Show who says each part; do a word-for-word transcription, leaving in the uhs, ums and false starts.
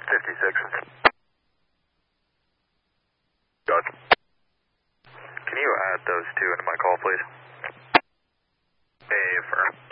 Speaker 1: fifty-six. Gotcha. Can you add those two into my call, please? A, affirm.